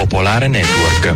Popolare Network.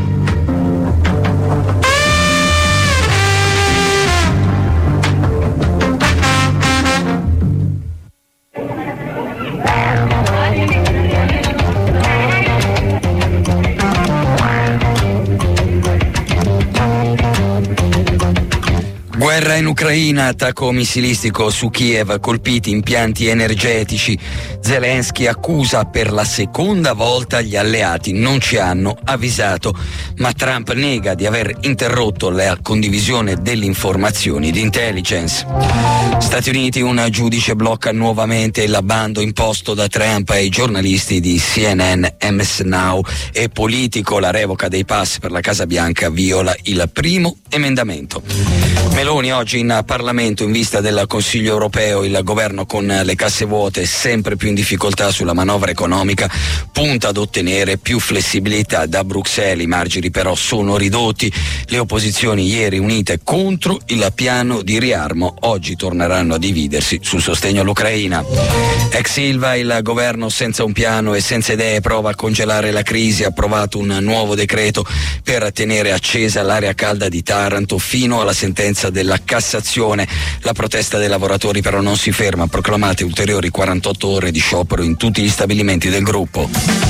Guerra in Ucraina, attacco missilistico su Kiev, colpiti impianti energetici. Zelensky accusa per la seconda volta gli alleati, non ci hanno avvisato, ma Trump nega di aver interrotto la condivisione delle informazioni di intelligence. Stati Uniti, un giudice blocca nuovamente il bando imposto da Trump ai giornalisti di CNN, MS Now e Politico. La revoca dei pass per la Casa Bianca viola il primo emendamento. Meloni oggi in Parlamento in vista del Consiglio europeo. Il governo, con le casse vuote, sempre più in difficoltà sulla manovra economica, punta ad ottenere più flessibilità da Bruxelles. I margini però sono ridotti. Le opposizioni ieri unite contro il piano di riarmo oggi torneranno a dividersi sul sostegno all'Ucraina. Ex Ilva, il governo senza un piano e senza idee prova a congelare la crisi. Ha approvato un nuovo decreto per tenere accesa l'area calda di Taranto fino alla sentenza della Cassazione. La protesta dei lavoratori però non si ferma, proclamate ulteriori 48 ore di sciopero in tutti gli stabilimenti del gruppo.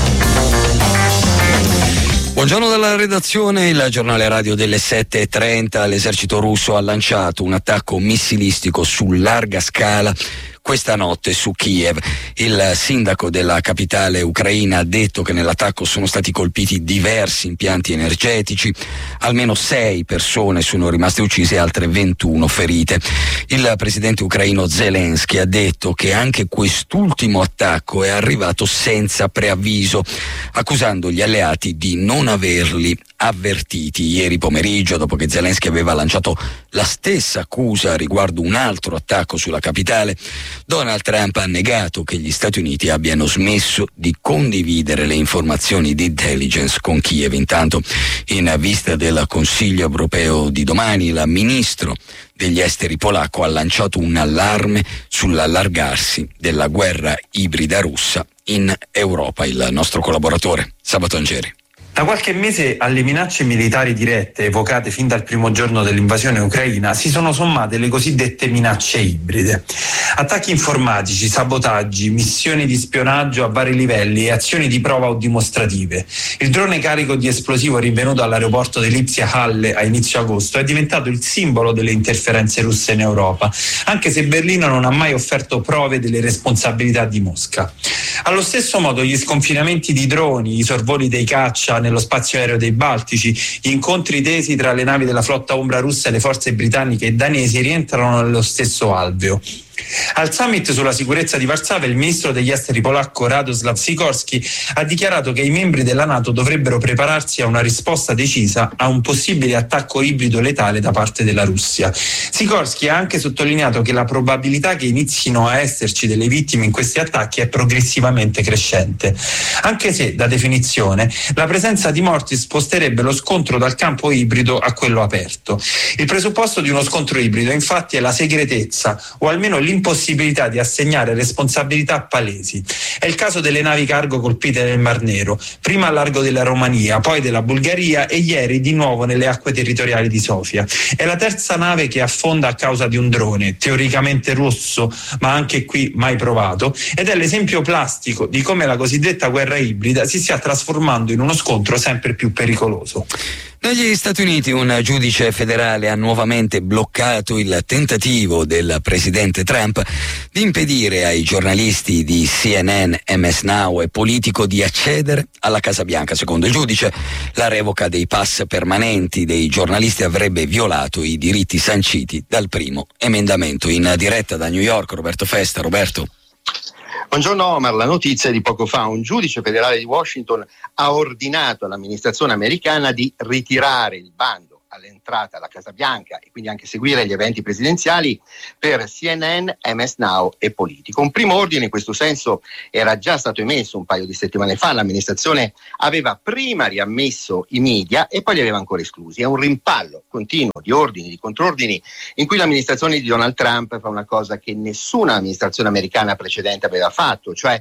Buongiorno dalla redazione, il giornale radio delle 7:30. L'esercito russo ha lanciato un attacco missilistico su larga scala questa notte su Kiev. Il sindaco della capitale ucraina ha detto che nell'attacco sono stati colpiti diversi impianti energetici, almeno 6 persone sono rimaste uccise e altre 21 ferite. Il presidente ucraino Zelensky ha detto che anche quest'ultimo attacco è arrivato senza preavviso, accusando gli alleati di non averli avvertiti. Ieri pomeriggio, dopo che Zelensky aveva lanciato la stessa accusa riguardo un altro attacco sulla capitale, Donald Trump ha negato che gli Stati Uniti abbiano smesso di condividere le informazioni di intelligence con Kiev. Intanto, in vista del Consiglio europeo di domani, il ministro degli esteri polacco ha lanciato un allarme sull'allargarsi della guerra ibrida russa in Europa. Il nostro collaboratore Sabato Angeri. Da qualche mese alle minacce militari dirette evocate fin dal primo giorno dell'invasione ucraina si sono sommate le cosiddette minacce ibride. Attacchi informatici, sabotaggi, missioni di spionaggio a vari livelli e azioni di prova o dimostrative. Il drone carico di esplosivo rinvenuto all'aeroporto di Lipsia-Halle a inizio agosto è diventato il simbolo delle interferenze russe in Europa, anche se Berlino non ha mai offerto prove delle responsabilità di Mosca. Allo stesso modo gli sconfinamenti di droni, i sorvoli dei caccia nello spazio aereo dei Baltici, gli incontri tesi tra le navi della flotta ombra russa e le forze britanniche e danesi rientrano nello stesso alveo. Al summit sulla sicurezza di Varsavia il ministro degli esteri polacco Radoslaw Sikorski ha dichiarato che i membri della NATO dovrebbero prepararsi a una risposta decisa a un possibile attacco ibrido letale da parte della Russia. Sikorski ha anche sottolineato che la probabilità che inizino a esserci delle vittime in questi attacchi è progressivamente crescente, anche se da definizione la presenza di morti sposterebbe lo scontro dal campo ibrido a quello aperto. Il presupposto di uno scontro ibrido infatti è la segretezza o almeno l'impossibilità di assegnare responsabilità palesi. È il caso delle navi cargo colpite nel Mar Nero, prima al largo della Romania, poi della Bulgaria e ieri di nuovo nelle acque territoriali di Sofia. È la terza nave che affonda a causa di un drone, teoricamente russo, ma anche qui mai provato, ed è l'esempio plastico di come la cosiddetta guerra ibrida si stia trasformando in uno scontro sempre più pericoloso. Negli Stati Uniti un giudice federale ha nuovamente bloccato il tentativo del presidente Trump di impedire ai giornalisti di CNN, MS Now e Politico di accedere alla Casa Bianca. Secondo il giudice, la revoca dei pass permanenti dei giornalisti avrebbe violato i diritti sanciti dal primo emendamento. In diretta da New York, Roberto Festa. Roberto. Buongiorno Omar, la notizia di poco fa: un giudice federale di Washington ha ordinato all'amministrazione americana di ritirare il bando all'entrata alla Casa Bianca e quindi anche seguire gli eventi presidenziali per CNN, MS Now e Politico. Un primo ordine in questo senso era già stato emesso un paio di settimane fa. L'amministrazione aveva prima riammesso i media e poi li aveva ancora esclusi. È un rimpallo continuo di ordini, di contrordini, in cui l'amministrazione di Donald Trump fa una cosa che nessuna amministrazione americana precedente aveva fatto, cioè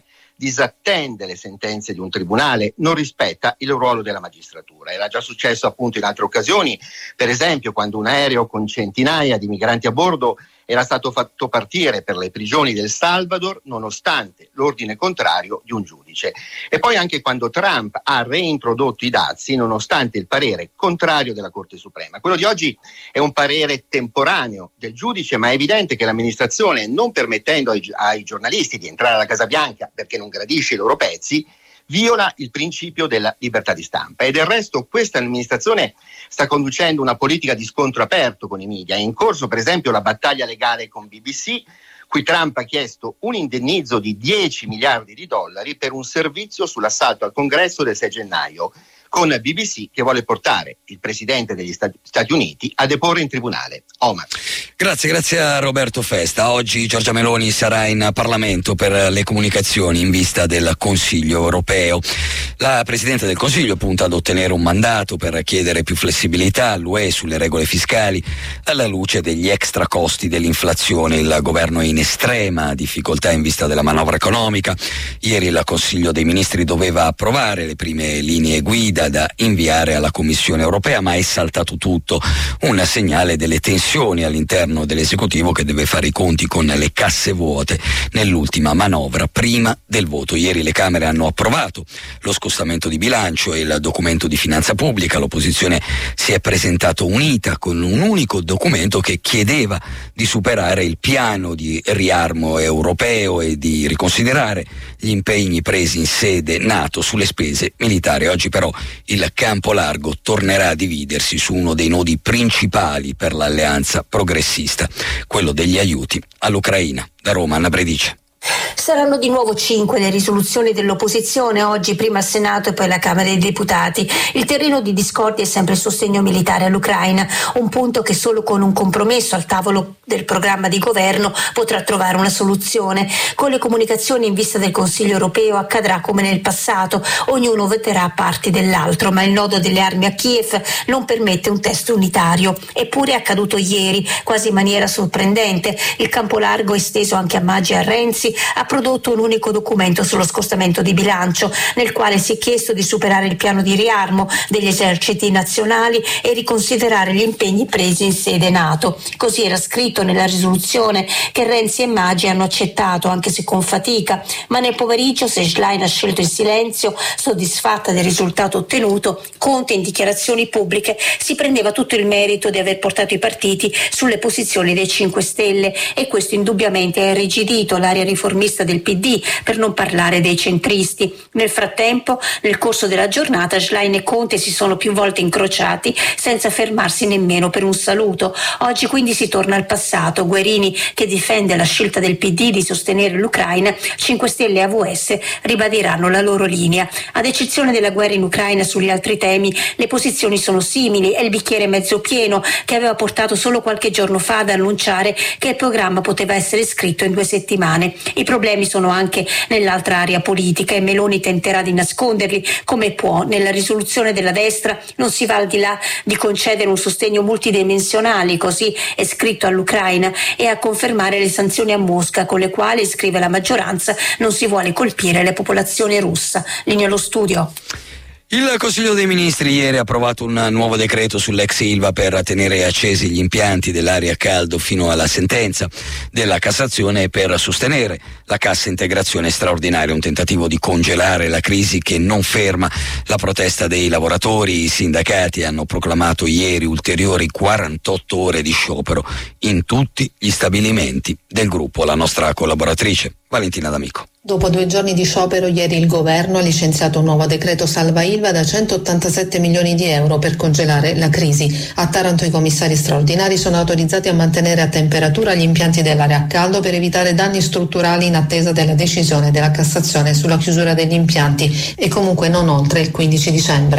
disattende le sentenze di un tribunale, non rispetta il ruolo della magistratura. Era già successo appunto in altre occasioni, per esempio quando un aereo con centinaia di migranti a bordo era stato fatto partire per le prigioni del Salvador nonostante l'ordine contrario di un giudice. E poi anche quando Trump ha reintrodotto i dazi nonostante il parere contrario della Corte Suprema. Quello di oggi è un parere temporaneo del giudice, ma è evidente che l'amministrazione, non permettendo ai giornalisti di entrare alla Casa Bianca perché non gradisce i loro pezzi, viola il principio della libertà di stampa. E del resto questa amministrazione sta conducendo una politica di scontro aperto con i media. È in corso per esempio la battaglia legale con BBC, cui Trump ha chiesto un indennizzo di 10 miliardi di dollari per un servizio sull'assalto al Congresso del 6 gennaio, con BBC che vuole portare il presidente degli Stati Uniti a deporre in tribunale. Omar. Grazie a Roberto Festa. Oggi Giorgia Meloni sarà in Parlamento per le comunicazioni in vista del Consiglio europeo. La Presidente del Consiglio punta ad ottenere un mandato per chiedere più flessibilità all'UE sulle regole fiscali alla luce degli extra costi dell'inflazione. Il governo è in estrema difficoltà in vista della manovra economica. Ieri il Consiglio dei Ministri doveva approvare le prime linee guida da inviare alla Commissione europea, ma è saltato tutto, un segnale delle tensioni all'interno dell'esecutivo che deve fare i conti con le casse vuote nell'ultima manovra prima del voto. Ieri le Camere hanno approvato lo scostamento di bilancio e il documento di finanza pubblica. L'opposizione si è presentata unita con un unico documento che chiedeva di superare il piano di riarmo europeo e di riconsiderare gli impegni presi in sede NATO sulle spese militari. Oggi però il campo largo tornerà a dividersi su uno dei nodi principali per l'alleanza progressista, quello degli aiuti all'Ucraina. Da Roma, Anna Bredice. Saranno di nuovo 5 le risoluzioni dell'opposizione, oggi prima al Senato e poi alla Camera dei Deputati. Il terreno di discordia è sempre il sostegno militare all'Ucraina, un punto che solo con un compromesso al tavolo del programma di governo potrà trovare una soluzione. Con le comunicazioni in vista del Consiglio europeo accadrà come nel passato, ognuno voterà a parti dell'altro, ma il nodo delle armi a Kiev non permette un testo unitario. Eppure è accaduto ieri, quasi in maniera sorprendente. Il campo largo esteso anche a Maggi e a Renzi ha prodotto un unico documento sullo scostamento di bilancio, nel quale si è chiesto di superare il piano di riarmo degli eserciti nazionali e riconsiderare gli impegni presi in sede NATO. Così era scritto nella risoluzione che Renzi e Maggi hanno accettato, anche se con fatica, ma nel pomeriggio, se Schlein ha scelto il silenzio, soddisfatta del risultato ottenuto, Conte in dichiarazioni pubbliche si prendeva tutto il merito di aver portato i partiti sulle posizioni dei 5 Stelle e questo indubbiamente ha irrigidito l'area riformista del PD, per non parlare dei centristi. Nel frattempo, nel corso della giornata, Schlein e Conte si sono più volte incrociati senza fermarsi nemmeno per un saluto. Oggi quindi si torna al passato. Guerini, che difende la scelta del PD di sostenere l'Ucraina, 5 Stelle e AVS ribadiranno la loro linea. Ad eccezione della guerra in Ucraina, sugli altri temi le posizioni sono simili. È il bicchiere mezzo pieno che aveva portato solo qualche giorno fa ad annunciare che il programma poteva essere scritto in 2 settimane. I problemi sono anche nell'altra area politica e Meloni tenterà di nasconderli come può. Nella risoluzione della destra non si va al di là di concedere un sostegno multidimensionale, così è scritto all'Ucraina, e a confermare le sanzioni a Mosca con le quali, scrive la maggioranza, non si vuole colpire la popolazione russa. Linea allo studio. Il Consiglio dei Ministri ieri ha approvato un nuovo decreto sull'ex Ilva per tenere accesi gli impianti dell'area a caldo fino alla sentenza della Cassazione e per sostenere la cassa integrazione straordinaria, un tentativo di congelare la crisi che non ferma la protesta dei lavoratori. I sindacati hanno proclamato ieri ulteriori 48 ore di sciopero in tutti gli stabilimenti del gruppo. La nostra collaboratrice Valentina D'Amico. Dopo 2 giorni di sciopero, ieri il governo ha licenziato un nuovo decreto salva Ilva da 187 milioni di euro per congelare la crisi. A Taranto i commissari straordinari sono autorizzati a mantenere a temperatura gli impianti dell'area a caldo per evitare danni strutturali in attesa della decisione della Cassazione sulla chiusura degli impianti e comunque non oltre il 15 dicembre.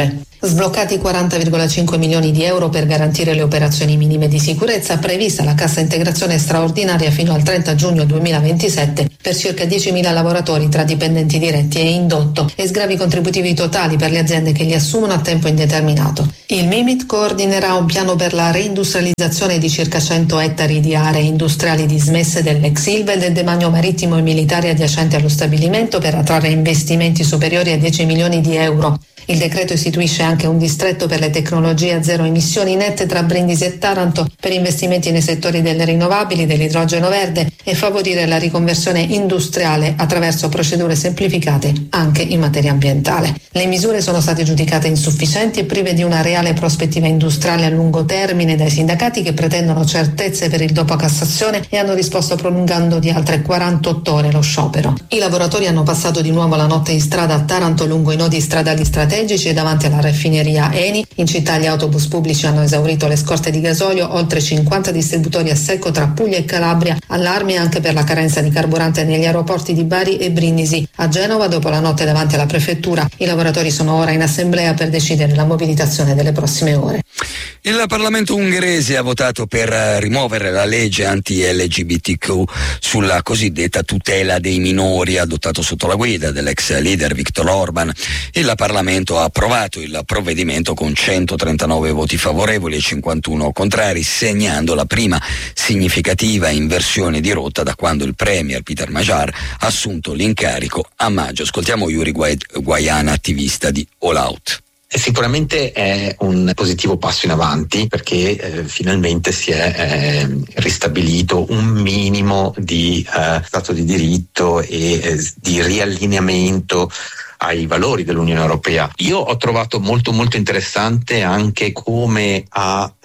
Sbloccati 40,5 milioni di euro per garantire le operazioni minime di sicurezza, prevista la cassa integrazione straordinaria fino al 30 giugno 2027 per circa 10.000 lavoratori tra dipendenti diretti e indotto e sgravi contributivi totali per le aziende che li assumono a tempo indeterminato. Il Mimit coordinerà un piano per la reindustrializzazione di circa 100 ettari di aree industriali dismesse dell'ex Ilva e del demanio marittimo e militare adiacente allo stabilimento per attrarre investimenti superiori a 10 milioni di euro. Il decreto istituisce anche un distretto per le tecnologie a zero emissioni nette tra Brindisi e Taranto per investimenti nei settori delle rinnovabili, dell'idrogeno verde e favorire la riconversione industriale attraverso procedure semplificate anche in materia ambientale. Le misure sono state giudicate insufficienti e prive di una reale prospettiva industriale a lungo termine dai sindacati che pretendono certezze per il dopo Cassazione e hanno risposto prolungando di altre 48 ore lo sciopero. I lavoratori hanno passato di nuovo la notte in strada a Taranto lungo i nodi stradali strategici e davanti alla raffineria Eni. In città gli autobus pubblici hanno esaurito le scorte di gasolio, oltre 50 distributori a secco tra Puglia e Calabria, allarmi anche per la carenza di carburante negli aeroporti di Bari e Brindisi. A Genova, dopo la notte davanti alla prefettura, i lavoratori sono ora in assemblea per decidere la mobilitazione delle prossime ore. Il Parlamento ungherese ha votato per rimuovere la legge anti-LGBTQ sulla cosiddetta tutela dei minori, adottato sotto la guida dell'ex leader Viktor Orban. Il Parlamento ha approvato il provvedimento con 139 voti favorevoli e 51 contrari, segnando la prima significativa inversione di rotta da quando il premier Peter Magyar ha assunto l'incarico a maggio. Ascoltiamo Yuri Guaiana, attivista di All Out. Sicuramente è un positivo passo in avanti perché finalmente si è ristabilito un minimo di stato di diritto e di riallineamento ai valori dell'Unione Europea. Io ho trovato molto molto interessante anche come ha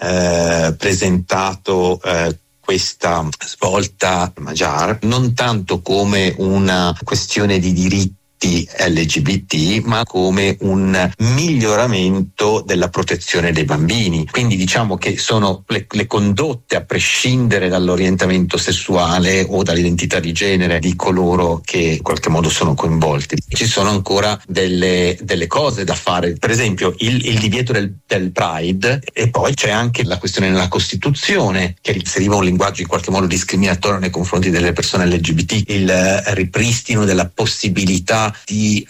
presentato questa svolta Magyar, non tanto come una questione di diritti LGBT, ma come un miglioramento della protezione dei bambini. Quindi diciamo che sono le condotte, a prescindere dall'orientamento sessuale o dall'identità di genere di coloro che in qualche modo sono coinvolti. Ci sono ancora delle cose da fare, per esempio il divieto del Pride, e poi c'è anche la questione nella Costituzione che inseriva un linguaggio in qualche modo discriminatorio nei confronti delle persone LGBT, il ripristino della possibilità di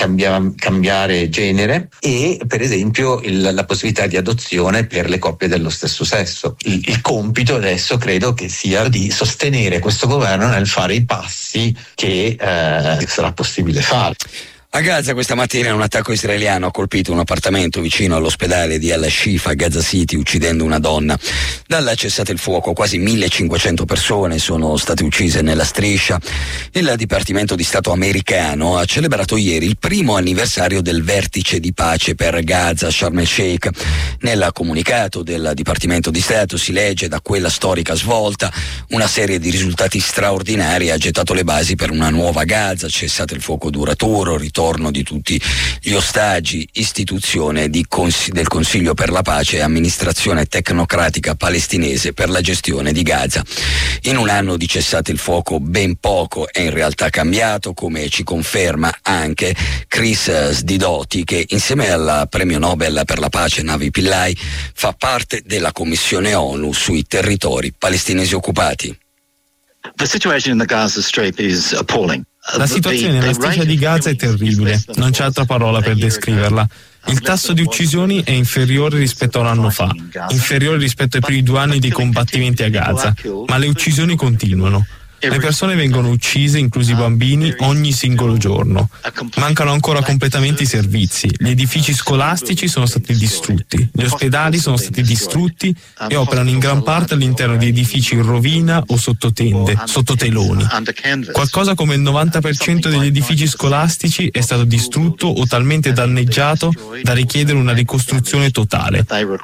cambiare genere e per esempio la possibilità di adozione per le coppie dello stesso sesso. Il compito adesso credo che sia di sostenere questo governo nel fare i passi che sarà possibile fare. A Gaza questa mattina un attacco israeliano ha colpito un appartamento vicino all'ospedale di Al-Shifa a Gaza City, uccidendo una donna. Dalla cessate il fuoco quasi 1500 persone sono state uccise nella striscia. Il Dipartimento di Stato americano ha celebrato ieri il primo anniversario del vertice di pace per Gaza a Sharm el-Sheikh. Nel comunicato del Dipartimento di Stato si legge: da quella storica svolta una serie di risultati straordinari ha gettato le basi per una nuova Gaza, cessate il fuoco duraturo, ritorno di tutti gli ostaggi, istituzione del Consiglio per la pace e amministrazione tecnocratica palestinese per la gestione di Gaza. In un anno di cessate il fuoco ben poco è in realtà cambiato, come ci conferma anche Chris Sdidoti, che insieme al premio Nobel per la pace Navi Pillay fa parte della Commissione ONU sui territori palestinesi occupati. The situation in the Gaza Strip is appalling. La situazione nella striscia di Gaza è terribile, non c'è altra parola per descriverla. Il tasso di uccisioni è inferiore rispetto a un anno fa, inferiore rispetto ai primi 2 anni dei combattimenti a Gaza, ma le uccisioni continuano. Le persone vengono uccise, inclusi i bambini, ogni singolo giorno. Mancano ancora completamente i servizi. Gli edifici scolastici sono stati distrutti, gli ospedali sono stati distrutti e operano in gran parte all'interno di edifici in rovina o sotto tende, sotto teloni. Qualcosa come il 90% degli edifici scolastici è stato distrutto o talmente danneggiato da richiedere una ricostruzione totale.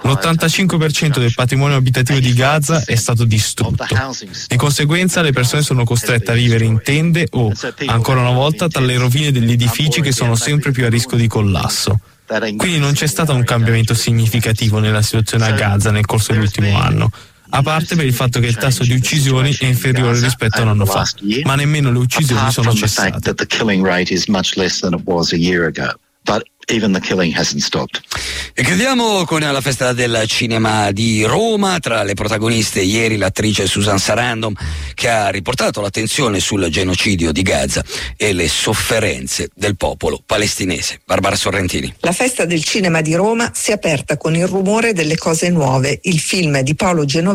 L'85% del patrimonio abitativo di Gaza è stato distrutto. Di conseguenza le persone sono costrette a vivere in tende o, ancora una volta, tra le rovine degli edifici che sono sempre più a rischio di collasso. Quindi non c'è stato un cambiamento significativo nella situazione a Gaza nel corso dell'ultimo anno, a parte per il fatto che il tasso di uccisioni è inferiore rispetto a un anno fa, ma nemmeno le uccisioni sono cessate. even the killing hasn't stopped. E chiudiamo con la festa del cinema di Roma. Tra le protagoniste ieri l'attrice Susan Sarandon, che ha riportato l'attenzione sul genocidio di Gaza e le sofferenze del popolo palestinese. Barbara Sorrentini. La festa del cinema di Roma si è aperta con Il rumore delle cose nuove, il film di Paolo Genovese